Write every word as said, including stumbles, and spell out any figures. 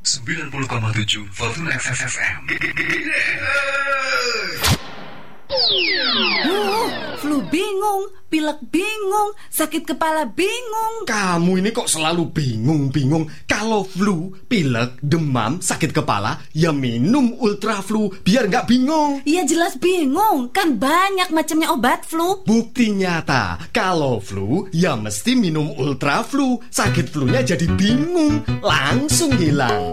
sembilan puluh koma tujuh Fortuna F M. Oh, flu bingung, pilek bingung, sakit kepala bingung. Kamu ini kok selalu bingung-bingung. Kalau flu, pilek, demam, sakit kepala, ya minum Ultra Flu biar nggak bingung. Ya jelas bingung, kan banyak macamnya obat flu. Bukti nyata, kalau flu, ya mesti minum Ultra Flu. Sakit flunya jadi bingung, langsung hilang.